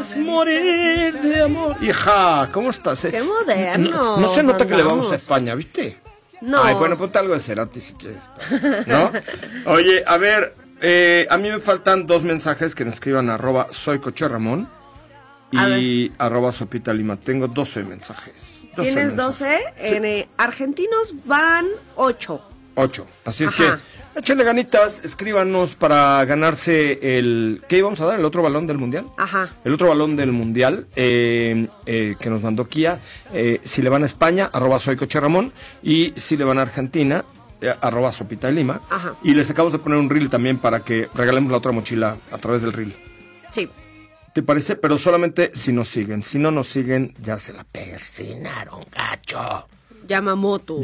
podrás morir de amor. Hija, ¿cómo estás? Qué moderno. No se nota que le vamos a España, ¿viste? No. Ay, bueno, ponte algo de Cerati si quieres, ¿no? Oye, a ver, a mí me faltan 2 mensajes que nos escriban @soycocherramón y @sopitalima. Tengo 12 mensajes. ¿Tienes 12? Sí. En argentinos van 8. 8. Así es que échenle ganitas, escríbanos para ganarse el... ¿Qué íbamos a dar? ¿El otro balón del Mundial? Ajá. El otro balón del Mundial que nos mandó Kia. Si le van a España, @soycocherramón. Y si le van a Argentina, @sopitalima. Ajá. Y les acabamos de poner un reel también para que regalemos la otra mochila a través del reel. Sí. ¿Te parece? Pero solamente si nos siguen. Si no nos siguen, ya se la persinaron, gacho. Yamamoto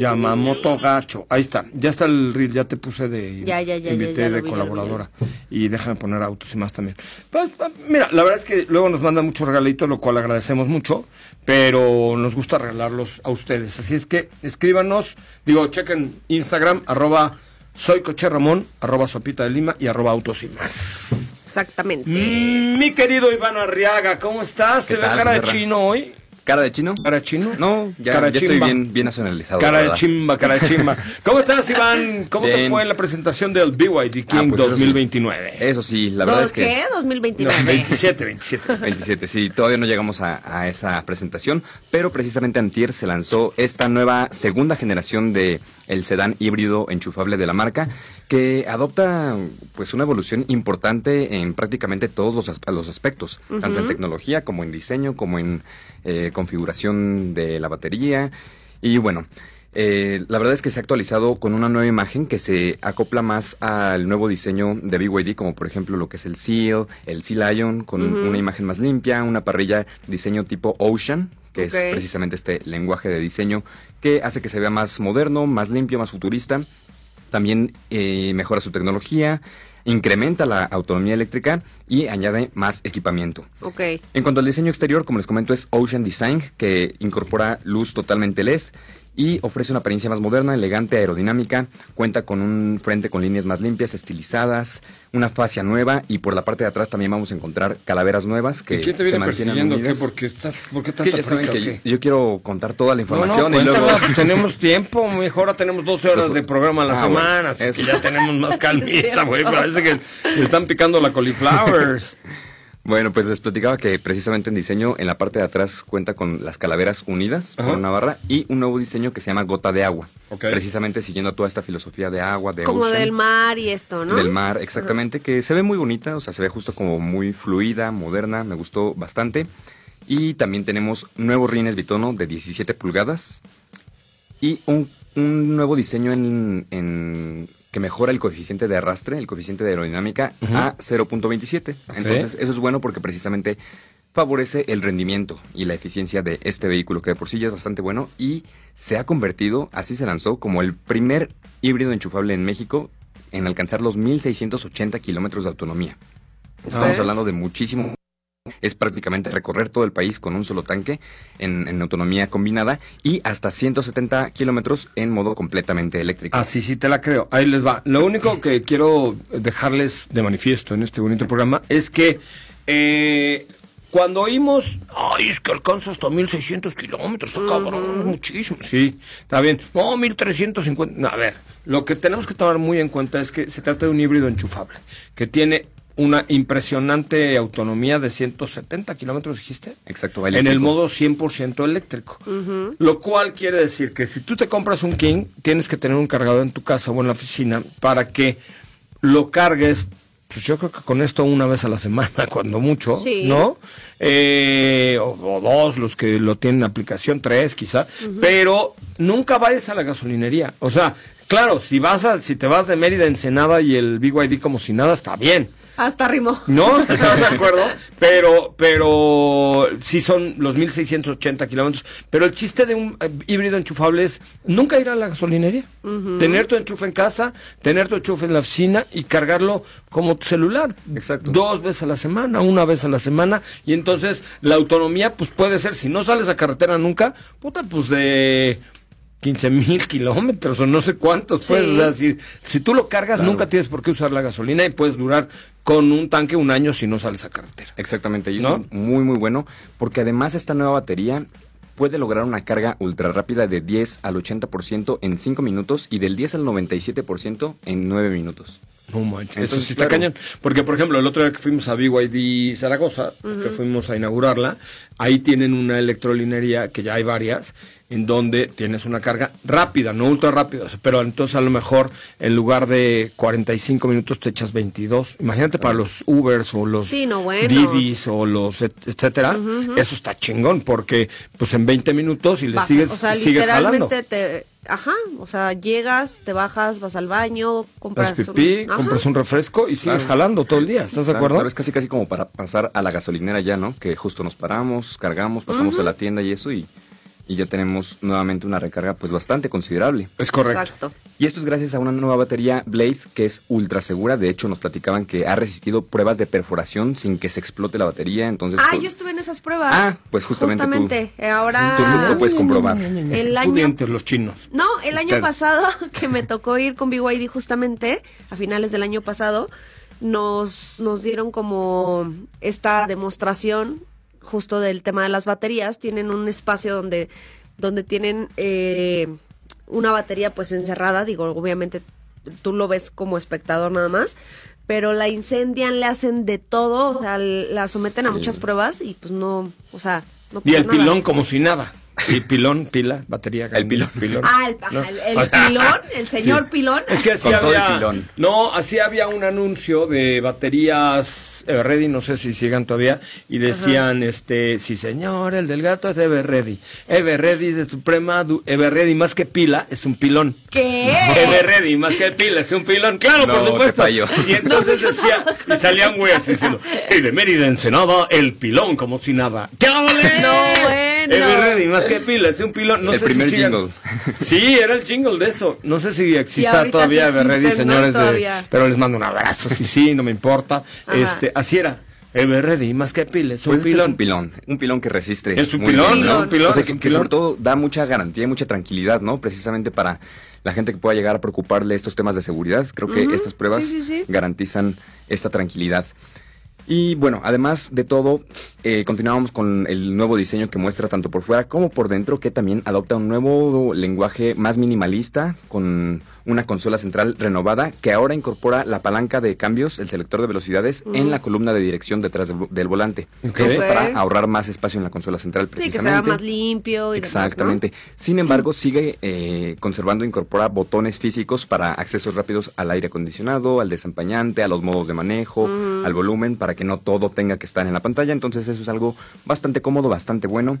gacho. Ahí está. Ya está el reel. Ya te puse de... Ya, invité de colaboradora. Y déjame poner autos y más también. Pues, mira, la verdad es que luego nos mandan muchos regalitos, lo cual agradecemos mucho. Pero nos gusta regalarlos a ustedes. Así es que escríbanos. Chequen Instagram, @soycocherramón, @sopitadelima y @autos y más. Exactamente. Mi querido Iván Arriaga, ¿cómo estás? ¿Te veo cara de chino hoy? ¿Cara de chino? ¿Cara de chino? No, ya estoy bien nacionalizado. Cara de chimba. ¿Cómo estás, Iván? ¿Cómo te fue la presentación del BYD King 2029? Eso sí, la verdad es que... ¿Qué? 2029. No, 27. 27, sí, todavía no llegamos a esa presentación, pero precisamente antier se lanzó esta nueva segunda generación de el sedán híbrido enchufable de la marca, que adopta pues una evolución importante en prácticamente todos los aspectos, tanto en tecnología como en diseño, como en configuración de la batería. Y bueno, la verdad es que se ha actualizado con una nueva imagen que se acopla más al nuevo diseño de BYD, como por ejemplo lo que es el Seal Lion, con una imagen más limpia, una parrilla diseño tipo Ocean, que es precisamente este lenguaje de diseño que hace que se vea más moderno, más limpio, más futurista. También mejora su tecnología, incrementa la autonomía eléctrica y añade más equipamiento. En cuanto al diseño exterior, como les comento, es Ocean Design, que incorpora luz totalmente LED y ofrece una apariencia más moderna, elegante, aerodinámica. Cuenta con un frente con líneas más limpias, estilizadas, una fascia nueva, y por la parte de atrás también vamos a encontrar calaveras nuevas que ¿quién te viene se mantienen unidas. ¿Por qué tanta ya saben que yo quiero contar toda la información. No, y luego pues tenemos tiempo, mejor ahora tenemos 12 horas de programa a la semana, así que ya tenemos más calmita, güey. Parece que le están picando la cauliflowers. Bueno, pues les platicaba que precisamente en diseño, en la parte de atrás cuenta con las calaveras unidas por una barra y un nuevo diseño que se llama gota de agua. Precisamente siguiendo toda esta filosofía de agua, de como ocean, del mar y esto, ¿no? Del mar, exactamente, que se ve muy bonita, o sea, se ve justo como muy fluida, moderna, me gustó bastante. Y también tenemos nuevos rines bitono de 17 pulgadas y un nuevo diseño que mejora el coeficiente de arrastre, el coeficiente de aerodinámica a 0.27. Entonces, eso es bueno porque precisamente favorece el rendimiento y la eficiencia de este vehículo, que de por sí ya es bastante bueno, y se ha convertido, así se lanzó, como el primer híbrido enchufable en México en alcanzar los 1,680 kilómetros de autonomía. Estamos hablando de muchísimo. Es prácticamente recorrer todo el país con un solo tanque en autonomía combinada y hasta 170 kilómetros en modo completamente eléctrico. Así sí te la creo. Ahí les va. Lo único que quiero dejarles de manifiesto en este bonito programa es que cuando oímos, ay, es que alcanza hasta 1,600 kilómetros, está cabrón, es muchísimo. Sí, está bien. No, 1,350. No, a ver, lo que tenemos que tomar muy en cuenta es que se trata de un híbrido enchufable que tiene una impresionante autonomía de 170 kilómetros, dijiste. Exacto, en el modo 100% eléctrico. Lo cual quiere decir que si tú te compras un King, tienes que tener un cargador en tu casa o en la oficina para que lo cargues, pues yo creo que con esto una vez a la semana, cuando mucho, ¿no? O 2, los que lo tienen en aplicación, 3 quizá, pero nunca vayas a la gasolinería. O sea, claro, si te vas de Mérida a Ensenada y el BYD como si nada, está bien. Hasta rimó. No, ¿estás de acuerdo? Pero sí son los 1,680 kilómetros. Pero el chiste de un híbrido enchufable es nunca ir a la gasolinería. Tener tu enchufe en casa, tener tu enchufe en la oficina y cargarlo como tu celular. Exacto. 2 veces a la semana, 1 vez a la semana. Y entonces la autonomía pues puede ser, si no sales a carretera nunca, puta, pues de 15,000 kilómetros o no sé cuántos. Sí. Pues, o sea, si tú lo cargas, nunca tienes por qué usar la gasolina y puedes durar con un tanque un año si no sales a carretera. Exactamente, y ¿No? eso es muy muy bueno, porque además esta nueva batería puede lograr una carga ultra rápida de 10 al 80% en 5 minutos y del 10 al 97% en 9 minutos. No manches, Entonces, eso sí está claro. cañón. Porque, por ejemplo, el otro día que fuimos a BYD Zaragoza, que fuimos a inaugurarla, ahí tienen una electrolinería, que ya hay varias, en donde tienes una carga rápida, no ultra rápida, pero entonces a lo mejor en lugar de 45 minutos te echas 22. Imagínate para los Ubers o los Sí, no, bueno. Didis o los etcétera, eso está chingón, porque pues en 20 minutos y le sigues, o sea, sigues jalando. literalmente o sea, llegas, te bajas, vas al baño, compras Haz pipí, ajá. compras un refresco y sigues Claro. jalando todo el día, ¿estás de acuerdo? Claro, es casi como para pasar a la gasolinera ya, ¿no? Que justo nos paramos, cargamos, pasamos a la tienda y eso y ya tenemos nuevamente una recarga pues bastante considerable. Es correcto. Exacto. Y esto es gracias a una nueva batería Blade que es ultra segura. De hecho, nos platicaban que ha resistido pruebas de perforación sin que se explote la batería. Entonces, Ah, pues, yo estuve en esas pruebas. Ah, pues justamente Ahora tú lo puedes comprobar. el año Pudientes los chinos. No, el año Ustedes. pasado que me tocó ir con BYD justamente, a finales del año pasado, nos dieron como esta demostración justo del tema de las baterías. Tienen un espacio donde tienen una batería pues encerrada, digo, obviamente tú lo ves como espectador nada más, pero la incendian, le hacen de todo, o sea, la someten a muchas pruebas y pues no, o sea, no Y pasa el nada. pilón como si nada. Y pilón, pila, batería. El pilón. Ah, ¿no? el O sea, pilón, el señor sí. pilón. Es que así Con todo el había, pilón. no, así había un anuncio de baterías Everready, no sé si sigan todavía, y decían, sí señor, el del gato es Everready. Everready de Suprema, Everready más que pila es un pilón. ¿Qué? Everready más que pila es un pilón, claro, No, por te supuesto. falló. Y entonces decía, y salían güeyes diciendo, y de Mérida Ensenada, el pilón como si nada. ¡Qué ole! No, bueno. Everready más que pila es un pilón. No El sé primer si sigan- jingle. Sí, era el jingle de eso. No sé si Y exista ahorita todavía sí Everready, existe, ¿no? señores, Todavía. pero les mando un abrazo. Sí, no me importa. Ajá. Así era. Everready más que pila es un Pues este pilón. es un pilón que resiste. Es un muy pilón, bien, es ¿no? un pilón, O sea, es un que pilón. sobre todo da mucha garantía y mucha tranquilidad, ¿no? Precisamente para la gente que pueda llegar a preocuparle estos temas de seguridad. Creo que estas pruebas sí. garantizan esta tranquilidad. Y bueno, además de todo, continuamos con el nuevo diseño que muestra tanto por fuera como por dentro, que también adopta un nuevo lenguaje más minimalista, con una consola central renovada, que ahora incorpora la palanca de cambios, el selector de velocidades, en la columna de dirección detrás del volante. Ok. Esto Ok. para ahorrar más espacio en la consola central, Sí, que precisamente. sea más limpio y Exactamente. demás, Sin embargo, sigue conservando, incorpora botones físicos para accesos rápidos al aire acondicionado, al desempañante, a los modos de manejo, al volumen, para que no todo tenga que estar en la pantalla. Entonces eso es algo bastante cómodo, bastante bueno.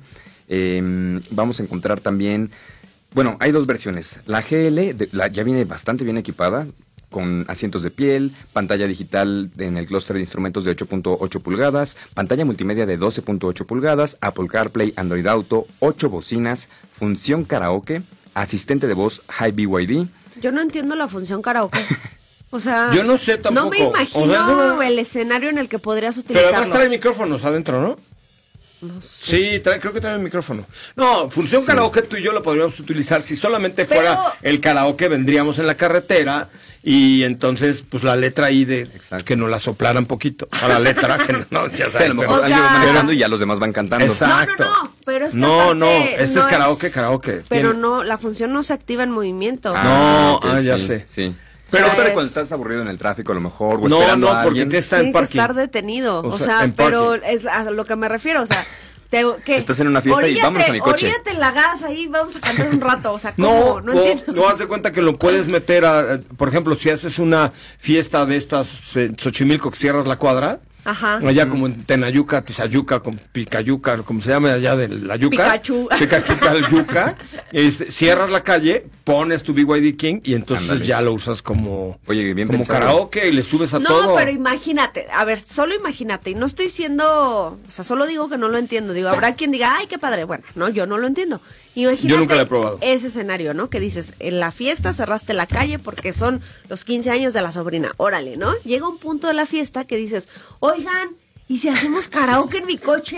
Vamos a encontrar también, bueno, hay dos versiones. La GL ya viene bastante bien equipada, con asientos de piel, pantalla digital en el clúster de instrumentos de 8.8 pulgadas, pantalla multimedia de 12.8 pulgadas, Apple CarPlay, Android Auto, 8 bocinas, función karaoke, asistente de voz Hi BYD. ¿no? Yo no entiendo la función karaoke. O sea, Yo no sé tampoco. No me imagino O sea, eso no- el escenario en el que podrías Pero utilizarlo. además trae micrófonos adentro, ¿no? No sé. Sí, creo que trae el micrófono. No, función karaoke tú y yo lo podríamos utilizar. Si solamente fuera el karaoke, vendríamos en la carretera y entonces, pues la letra ahí de Exacto. que nos la soplaran poquito. A la letra, que no, ya Sí, a sabes. lo pero- mejor O alguien va sea- manejando y ya los demás van cantando. Exacto. No, pero es que No, aparte no, este es no karaoke. Pero Tiene- no, la función no se activa en movimiento. No, ok, ya sí, sé. Sí. Pero Pero es- cuando estás aburrido en el tráfico, a lo mejor, o No, esperando no, a porque alguien. te está en Tiene que parking. estar detenido. O O sea, sea, en pero parking. es a lo que me refiero. O sea, que Estás en una fiesta y vámonos a mi coche. Oríate en la gas ahí, vamos a cantar un rato. O sea, No, ¿cómo? No entiendo. no haz de cuenta que lo puedes meter por ejemplo, si haces una fiesta de estas en Xochimilco que cierras la cuadra, Ajá. allá como en Tenayuca, Tizayuca, con Picayuca, como se llama allá de la yuca. Pikachu. Yuca, cierras la calle, pones tu BYD King y entonces Ándale. ya lo usas como, Oye, bien como pensado. karaoke y le subes a No, todo. pero imagínate, a ver, solo imagínate, y no estoy siendo, o sea, solo digo que no lo entiendo, digo, habrá quien diga, ay, qué padre, bueno, no, yo no lo entiendo. Imagínate Yo nunca lo he probado. ese escenario, ¿no? Que dices, en la fiesta cerraste la calle porque son los 15 años de la sobrina, órale, ¿no? Llega un punto de la fiesta que dices, oigan, ¿y si hacemos karaoke en mi coche?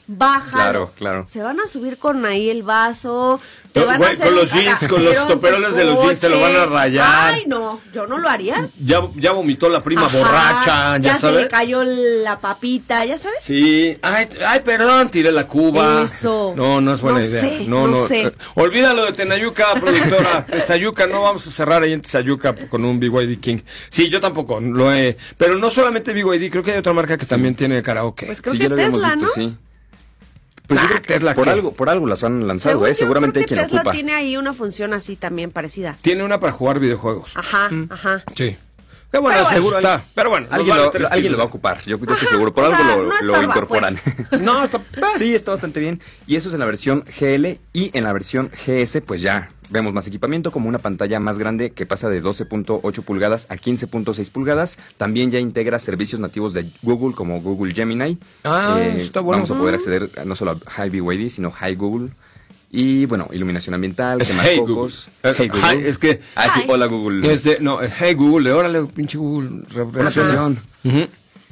bájalo. Claro. Se van a subir con ahí el vaso. Te van a Güey, hacer con los jeans, con los toperoles de los jeans te lo van a rayar. Ay, no, yo no lo haría. Ya vomitó la prima Ajá, borracha, ya se sabes. le cayó la papita, ya sabes. Sí, ay, perdón, tiré la cuba. Eso. No es buena No idea. sé, no sé. Olvídalo de Tenayuca, productora. Tezayuca, no vamos a cerrar ahí en Tezayuca con un BYD King. Sí, yo tampoco lo he. Pero no solamente BYD, creo que hay otra marca que también tiene karaoke. Pues creo Sí, que ya lo habíamos Tesla, visto, ¿no? sí. Pues yo creo que Tesla, por ¿qué? algo las han lanzado, Según yo, seguramente hay creo quien que lo Tesla ocupa. tiene ahí una función así también parecida. Tiene una para jugar videojuegos. Ajá. Sí. Qué bueno, Pero seguro está. Pero bueno, nos Alguien, vale 3 alguien lo va a kilos. ocupar, yo estoy seguro. Por o algo sea, lo no estorba, incorporan. No, está. Sí, está bastante bien. Y eso es en la versión GL, y en la versión GS, pues ya vemos más equipamiento, como una pantalla más grande que pasa de 12.8 pulgadas a 15.6 pulgadas. También ya integra servicios nativos de Google, como Google Gemini. Está bueno. Vamos a poder acceder no solo a Hi BYD, sino Hi Google. Y bueno, iluminación ambiental, Es temas Hey focos. Google. Hey Google. Hi, es que. Sí, Hi. hola Google. Es Hey Google, órale, pinche Google. Buena atención. Ujú.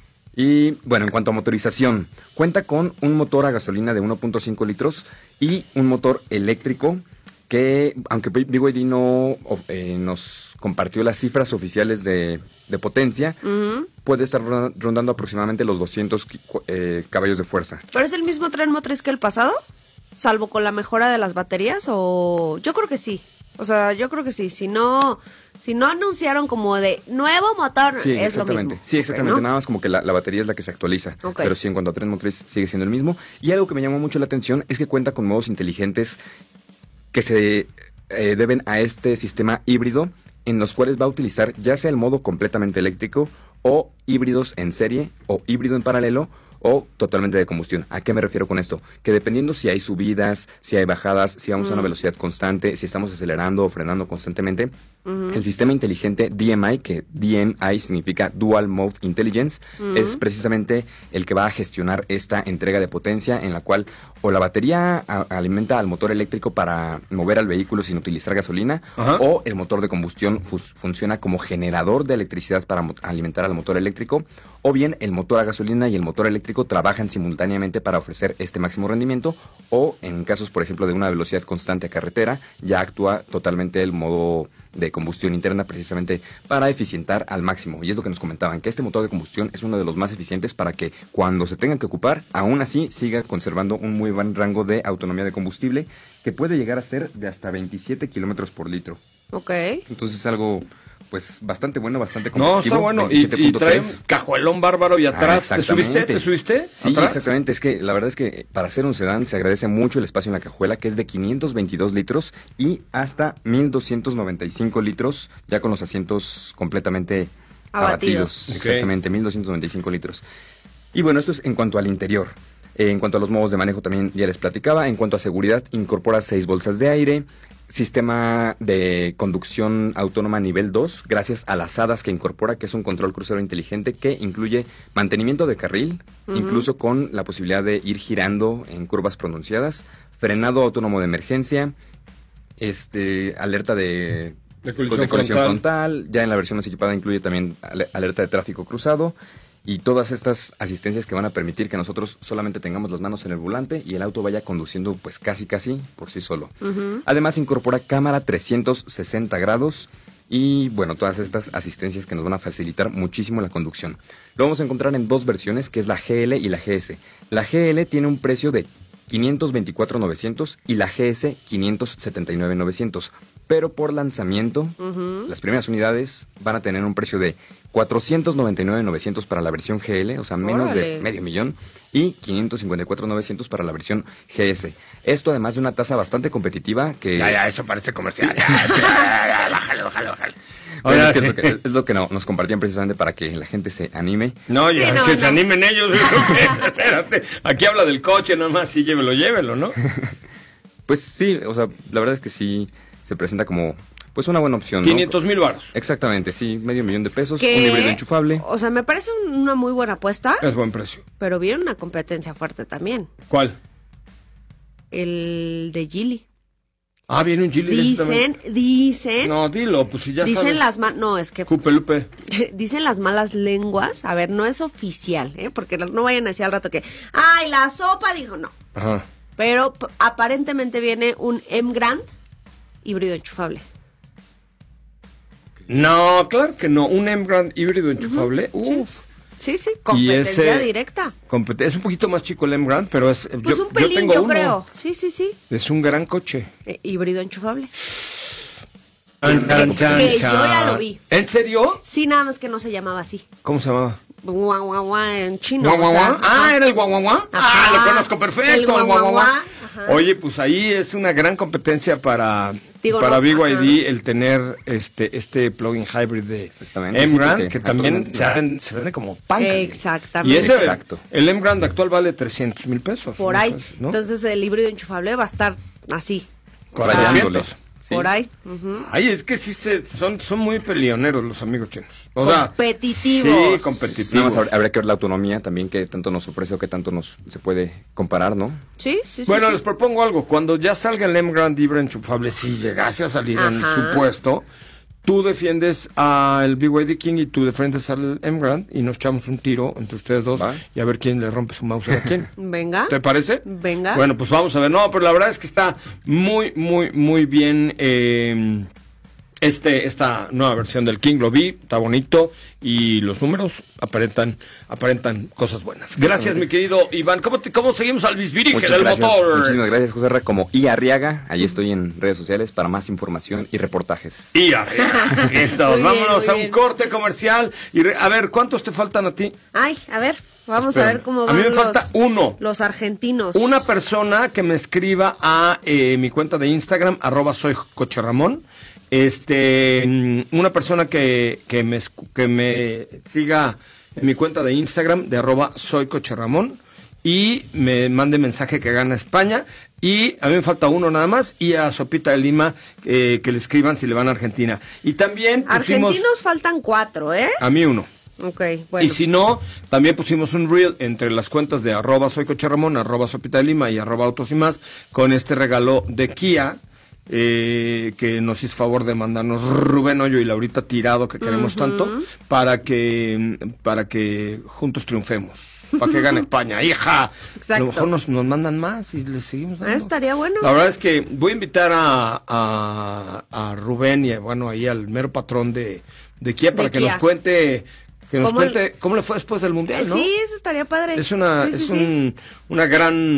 Y bueno, en cuanto a motorización, cuenta con un motor a gasolina de 1.5 litros y un motor eléctrico que, aunque BYD no nos compartió las cifras oficiales de potencia, puede estar rondando aproximadamente los 200 caballos de fuerza. ¿Pero es el mismo tren motriz que el pasado? Salvo con la mejora de las baterías, o yo creo que sí. O sea, yo creo que sí. Si no anunciaron como de nuevo motor, Sí, es lo exactamente. mismo. Sí, exactamente. ¿No? Nada más como que la batería es la que se actualiza. Ok. Pero sí, en cuanto a tren motriz, sigue siendo el mismo. Y algo que me llamó mucho la atención es que cuenta con modos inteligentes que se deben a este sistema híbrido, en los cuales va a utilizar ya sea el modo completamente eléctrico, o híbridos en serie, o híbrido en paralelo, o totalmente de combustión. ¿A qué me refiero con esto? Que dependiendo si hay subidas, si hay bajadas, si vamos a una velocidad constante, si estamos acelerando o frenando constantemente, el sistema inteligente DMI, que DMI significa Dual Mode Intelligence, es precisamente el que va a gestionar esta entrega de potencia, en la cual o la batería alimenta al motor eléctrico para mover al vehículo sin utilizar gasolina, Ajá. o el motor de combustión funciona como generador de electricidad para alimentar al motor eléctrico, o bien el motor a gasolina y el motor eléctrico trabajan simultáneamente para ofrecer este máximo rendimiento, o en casos, por ejemplo, de una velocidad constante a carretera, ya actúa totalmente el modo de combustión interna, precisamente para eficientar al máximo. Y es lo que nos comentaban, que este motor de combustión es uno de los más eficientes para que cuando se tengan que ocupar, aún así siga conservando un muy buen rango de autonomía de combustible, que puede llegar a ser de hasta 27 kilómetros por litro. Ok. Entonces es algo pues bastante bueno, bastante No, competitivo. está bueno. Y 27.3. trae un cajuelón bárbaro y atrás. ¿Te subiste? exactamente. ¿Te subiste? Sí, ¿Atrás? exactamente. Es que la verdad es que para ser un sedán se agradece mucho el espacio en la cajuela, que es de 522 litros y hasta 1,295 litros, ya con los asientos completamente abatidos. Abatidos. Exactamente, 1,295 litros. Y bueno, esto es en cuanto al interior. En cuanto a los modos de manejo también ya les platicaba. En cuanto a seguridad, incorpora 6 bolsas de aire, sistema de conducción autónoma nivel 2, gracias a las HADAS que incorpora, que es un control crucero inteligente que incluye mantenimiento de carril, incluso con la posibilidad de ir girando en curvas pronunciadas, frenado autónomo de emergencia, alerta de colisión frontal. Ya en la versión más equipada incluye también alerta de tráfico cruzado. Y todas estas asistencias que van a permitir que nosotros solamente tengamos las manos en el volante y el auto vaya conduciendo pues casi por sí solo. Además incorpora cámara 360 grados y bueno, todas estas asistencias que nos van a facilitar muchísimo la conducción. Lo vamos a encontrar en 2 versiones, que es la GL y la GS. La GL tiene un precio de 524,900 y la GS 579,900. Pero por lanzamiento, las primeras unidades van a tener un precio de 499,900 para la versión GL, o sea, menos de medio millón, y 554,900 para la versión GS. Esto además de una tasa bastante competitiva que... Ya, eso parece comercial. Ya, bájale. Bueno, Ahora, es lo que nos compartían precisamente para que la gente se anime. No, ya, Sí, no, que no. se animen ellos. Espérate. Aquí habla del coche, nomás, sí, llévelo, ¿no? Pues sí, o sea, la verdad es que sí se presenta como pues una buena opción, ¿no? 500,000 varos. Exactamente, sí, $500,000, Que, un híbrido enchufable. O sea, me parece una muy buena apuesta, Es buen precio. pero viene una competencia fuerte también. ¿Cuál? El de Geely. Ah, viene un Geely. Dicen. No, dilo, pues si ya dicen sabes. no, es que Lupe. dicen las malas lenguas, a ver, no es oficial, porque no vayan a decir al rato que, ay, la sopa dijo, no. Ajá. Pero aparentemente viene un M-Grand híbrido enchufable. No, claro que no, un M-Grand híbrido enchufable. Uf. Sí, competencia directa. Es un poquito más chico el M-Grand, pero es... Pues un pelín, yo creo. Sí. Es un gran coche. Híbrido enchufable. Yo ya lo vi. ¿En serio? Sí, nada más que no se llamaba así. ¿Cómo se llamaba? Guau en chino. ¿Era el guau? Lo conozco perfecto, el guau. Oye, pues ahí es una gran competencia para BYD el tener este plug-in hybrid de M-Grand, que también se vende como pan. Exactamente. Y el M-Grand actual vale 300,000 pesos. Por ahí. ¿No? Entonces el híbrido enchufable va a estar así. 400. Sí. Por ahí. Ay, es que sí son muy peleoneros los amigos chinos. Competitivos. Sí, competitivos. Nada más habría que ver la autonomía también, que tanto nos ofrece o que tanto se puede comparar, ¿no? Sí. Bueno, les propongo algo. Cuando ya salga el M-Grand híbrido enchufable, si llegase a salir en su puesto, tú defiendes al BYD King y tú defiendes al M-Grand y nos echamos un tiro entre ustedes dos y a ver quién le rompe su mouse a quién. Venga. ¿Te parece? Venga. Bueno, pues vamos a ver. No, pero la verdad es que está muy, muy, muy bien esta nueva versión del King. Lo vi, está bonito y los números aparentan cosas buenas. Gracias, mi querido Iván. ¿Cómo seguimos al bisbirige del motor? Muchísimas gracias, José Ra, como I. Arriaga. Allí estoy en redes sociales para más información y reportajes. I. Arriaga. Entonces, vámonos a un corte comercial. A ver, ¿cuántos te faltan a ti? Ay, a ver, vamos a ver cómo van. A mí me falta uno. Los argentinos. Una persona que me escriba a mi cuenta de Instagram, @soycocheramón. Una persona que me siga en mi cuenta de Instagram de @soycocheramón y me mande mensaje que gana España. Y a mí me falta uno nada más, y a Sopita de Lima que le escriban si le van a Argentina. Y también pusimos... Argentinos faltan 4, ¿eh? A mí uno. Ok, bueno. Y si no, también pusimos un reel entre las cuentas de @soycocheramón, @Sopita de Lima y @autos y más, con este regalo de Kia, que nos hizo favor de mandarnos Rubén Hoyo y Laurita Tirado, que queremos tanto, para que juntos triunfemos, para que gane España, hija. Exacto. A lo mejor nos mandan más y les seguimos dando. Estaría bueno. La verdad es que voy a invitar a Rubén y ahí al mero patrón de Kia para que nos cuente cómo le fue después del Mundial, ¿no? Sí, eso estaría padre. Es una gran